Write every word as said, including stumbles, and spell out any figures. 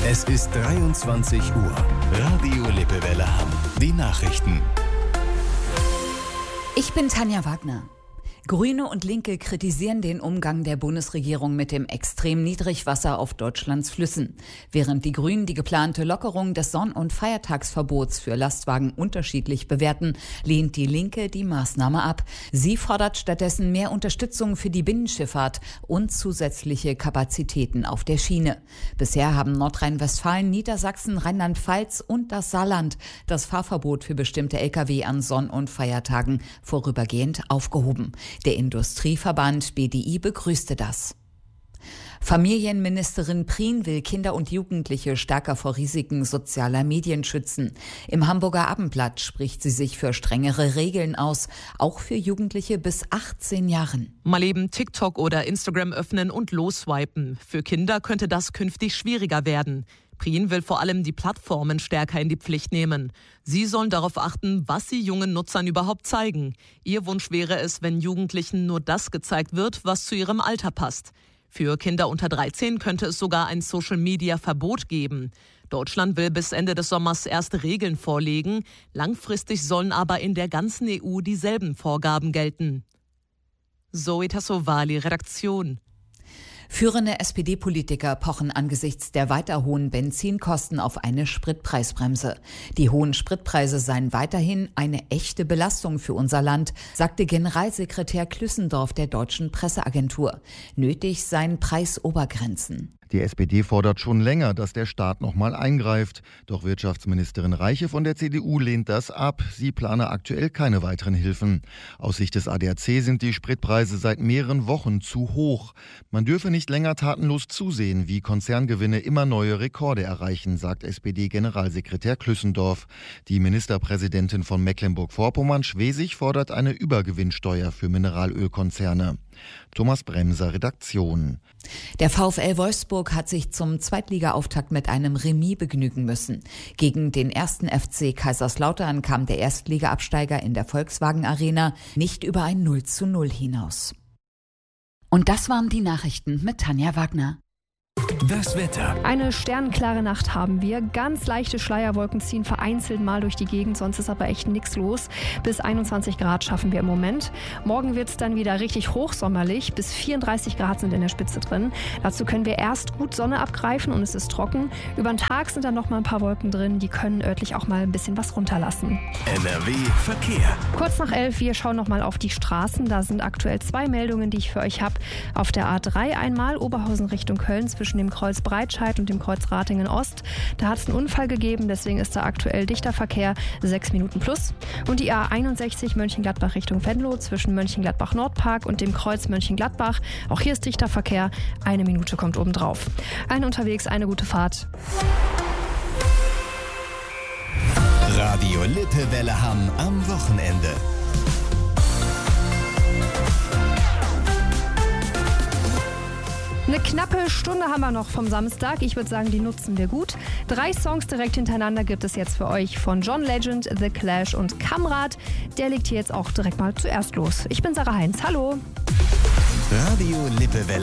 Es ist dreiundzwanzig Uhr. Radio Lippewelle Hamm. Die Nachrichten. Ich bin Tanja Wagner. Grüne und Linke kritisieren den Umgang der Bundesregierung mit dem extrem Niedrigwasser auf Deutschlands Flüssen. Während die Grünen die geplante Lockerung des Sonn- und Feiertagsverbots für Lastwagen unterschiedlich bewerten, lehnt die Linke die Maßnahme ab. Sie fordert stattdessen mehr Unterstützung für die Binnenschifffahrt und zusätzliche Kapazitäten auf der Schiene. Bisher haben Nordrhein-Westfalen, Niedersachsen, Rheinland-Pfalz und das Saarland das Fahrverbot für bestimmte L K W an Sonn- und Feiertagen vorübergehend aufgehoben. Der Industrieverband B D I begrüßte das. Familienministerin Prien will Kinder und Jugendliche stärker vor Risiken sozialer Medien schützen. Im Hamburger Abendblatt spricht sie sich für strengere Regeln aus, auch für Jugendliche bis achtzehn Jahren. Mal eben TikTok oder Instagram öffnen und losswipen. Für Kinder könnte das künftig schwieriger werden. Prien will vor allem die Plattformen stärker in die Pflicht nehmen. Sie sollen darauf achten, was sie jungen Nutzern überhaupt zeigen. Ihr Wunsch wäre es, wenn Jugendlichen nur das gezeigt wird, was zu ihrem Alter passt. Für Kinder unter dreizehn könnte es sogar ein Social-Media-Verbot geben. Deutschland will bis Ende des Sommers erste Regeln vorlegen. Langfristig sollen aber in der ganzen E U dieselben Vorgaben gelten. Zoe Tassovali, Redaktion. Führende S P D-Politiker pochen angesichts der weiter hohen Benzinkosten auf eine Spritpreisbremse. Die hohen Spritpreise seien weiterhin eine echte Belastung für unser Land, sagte Generalsekretär Klüssendorf der Deutschen Presseagentur. Nötig seien Preisobergrenzen. Die S P D fordert schon länger, dass der Staat noch mal eingreift. Doch Wirtschaftsministerin Reiche von der C D U lehnt das ab. Sie plane aktuell keine weiteren Hilfen. Aus Sicht des A D A C sind die Spritpreise seit mehreren Wochen zu hoch. Man dürfe nicht länger tatenlos zusehen, wie Konzerngewinne immer neue Rekorde erreichen, sagt S P D-Generalsekretär Klüssendorf. Die Ministerpräsidentin von Mecklenburg-Vorpommern, Schwesig, fordert eine Übergewinnsteuer für Mineralölkonzerne. Thomas Bremser, Redaktion. Der VfL Wolfsburg hat sich zum Zweitliga-Auftakt mit einem Remis begnügen müssen. Gegen den ersten F C Kaiserslautern kam der Erstliga-Absteiger in der Volkswagen Arena nicht über ein null zu null hinaus. Und das waren die Nachrichten mit Tanja Wagner. Das Wetter. Eine sternenklare Nacht haben wir. Ganz leichte Schleierwolken ziehen vereinzelt mal durch die Gegend, sonst ist aber echt nichts los. Bis einundzwanzig Grad schaffen wir im Moment. Morgen wird es dann wieder richtig hochsommerlich. Bis vierunddreißig Grad sind in der Spitze drin. Dazu können wir erst gut Sonne abgreifen und es ist trocken. Über den Tag sind dann noch mal ein paar Wolken drin. Die können örtlich auch mal ein bisschen was runterlassen. N R W Verkehr. Kurz nach elf, wir schauen noch mal auf die Straßen. Da sind aktuell zwei Meldungen, die ich für euch habe. Auf der A drei einmal Oberhausen Richtung Köln zwischen dem Kreuz Breitscheid und dem Kreuz Ratingen Ost. Da hat es einen Unfall gegeben, deswegen ist da aktuell dichter Verkehr, sechs Minuten plus. Und die A einundsechzig Mönchengladbach Richtung Venlo zwischen Mönchengladbach Nordpark und dem Kreuz Mönchengladbach. Auch hier ist dichter Verkehr, eine Minute kommt obendrauf. Allen unterwegs eine gute Fahrt. Radio Lippewelle Hamm am Wochenende. Eine knappe Stunde haben wir noch vom Samstag. Ich würde sagen, die nutzen wir gut. Drei Songs direkt hintereinander gibt es jetzt für euch von John Legend, The Clash und Kamrat. Der legt hier jetzt auch direkt mal zuerst los. Ich bin Sarah Heinz. Hallo. Radio Lippewelle.